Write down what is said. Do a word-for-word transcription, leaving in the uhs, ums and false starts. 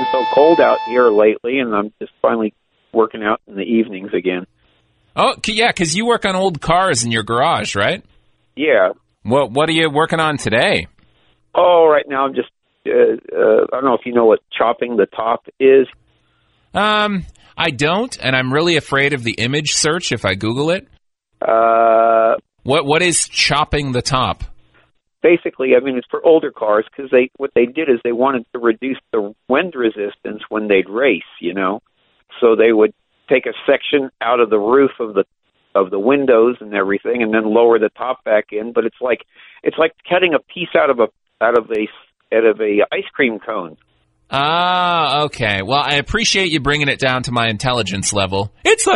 been so cold out here lately, and I'm just finally working out in the evenings again. Oh, yeah, because you work on old cars in your garage, right? Yeah. What What are you working on today? Oh, right now I'm just, uh, uh, I don't know if you know what chopping the top is. Um, I don't, and I'm really afraid of the image search if I Google it. Uh, what What is chopping the top? Basically, I mean, it's for older cars because they what they did is they wanted to reduce the wind resistance when they'd race, you know. So they would take a section out of the roof of the of the windows and everything, and then lower the top back in. But it's like it's like cutting a piece out of a out of a out of a ice cream cone. Ah, okay. Well, I appreciate you bringing it down to my intelligence level. It's